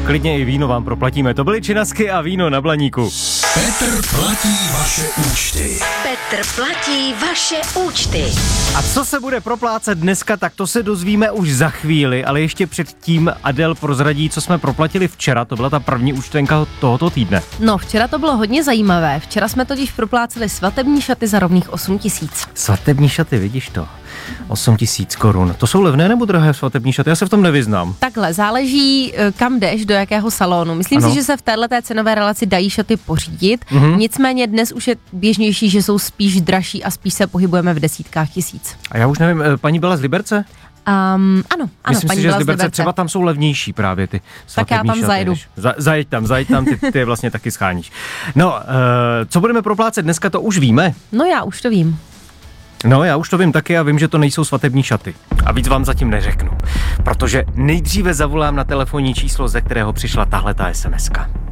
klidně i víno vám proplatíme. To byly činasky a víno na Blaníku. Petr platí vaše účty. Petr platí vaše účty. A co se bude proplácet dneska, tak to se dozvíme už za chvíli, ale ještě předtím Adel prozradí, co jsme proplatili včera, to byla ta první účtenka tohoto týdne. No, včera to bylo hodně zajímavé. Včera jsme totiž propláceli svatební šaty za rovných 8 000. Svatební šaty, vidíš to? 8 000 korun. To jsou levné nebo drahé svatební šaty? Já se v tom nevyznám. Takhle, záleží, kam jdeš, do jakého salonu. Myslím si, že se v této cenové relaci dají šaty pořídit. Nicméně dnes už je běžnější, že jsou spíš dražší a spíš se pohybujeme v desítkách tisíc. A já už nevím, paní byla z Liberce? Ano, myslím paní si, že byla z Liberce třeba tam jsou levnější právě ty svatební šaty. Tak já tam zajedu. Zajeď tam, ty je vlastně taky scháníš. No, co budeme proplácet dneska, to už víme. No já už to vím. No, já už to vím taky a vím, že to nejsou svatební šaty. A víc vám zatím neřeknu, protože nejdříve zavolám na telefonní číslo, ze kterého přišla tahleta SMS-ka.